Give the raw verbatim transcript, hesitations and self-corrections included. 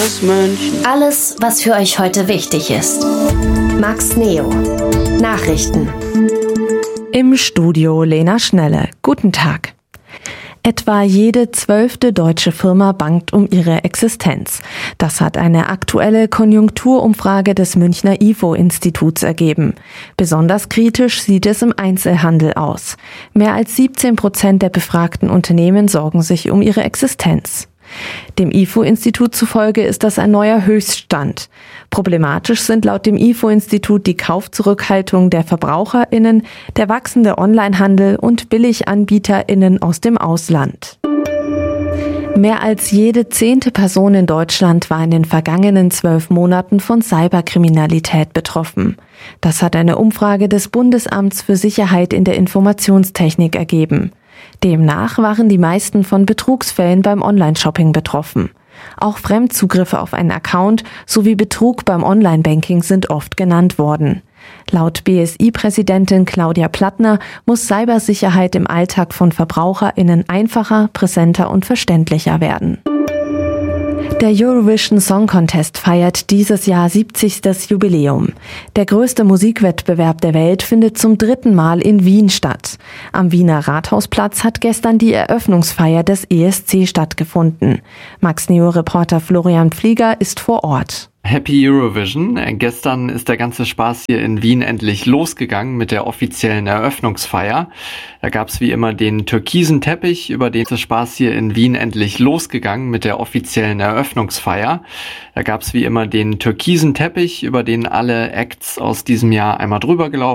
aus München. Alles, was für euch heute wichtig ist. Max Neo. Nachrichten. Im Studio Lena Schnelle. Guten Tag. Etwa jede zwölfte deutsche Firma bangt um ihre Existenz. Das hat eine aktuelle Konjunkturumfrage des Münchner I F O-Instituts ergeben. Besonders kritisch sieht es im Einzelhandel aus. Mehr als siebzehn Prozent der befragten Unternehmen sorgen sich um ihre Existenz. Dem I F O-Institut zufolge ist das ein neuer Höchststand. Problematisch sind laut dem I F O-Institut die Kaufzurückhaltung der VerbraucherInnen, der wachsende Onlinehandel und BilliganbieterInnen aus dem Ausland. Mehr als jede zehnte Person in Deutschland war in den vergangenen zwölf Monaten von Cyberkriminalität betroffen. Das hat eine Umfrage des Bundesamts für Sicherheit in der Informationstechnik ergeben. Demnach waren die meisten von Betrugsfällen beim Online-Shopping betroffen. Auch Fremdzugriffe auf einen Account sowie Betrug beim Online-Banking sind oft genannt worden. Laut B S I-Präsidentin Claudia Plattner muss Cybersicherheit im Alltag von VerbraucherInnen einfacher, präsenter und verständlicher werden. Der Eurovision Song Contest feiert dieses Jahr siebzigstes Jubiläum. Der größte Musikwettbewerb der Welt findet zum dritten Mal in Wien statt. Am Wiener Rathausplatz hat gestern die Eröffnungsfeier des E S C stattgefunden. Max Neo-Reporter Florian Pflieger ist vor Ort. Happy Eurovision. Gestern ist der ganze Spaß hier in Wien endlich losgegangen mit der offiziellen Eröffnungsfeier. Da gab es wie immer den türkisen Teppich, über den der Spaß hier in Wien endlich losgegangen mit der offiziellen Eröffnungsfeier. Da gab es wie immer den türkisen Teppich, über den alle Acts aus diesem Jahr einmal drüber gelaufen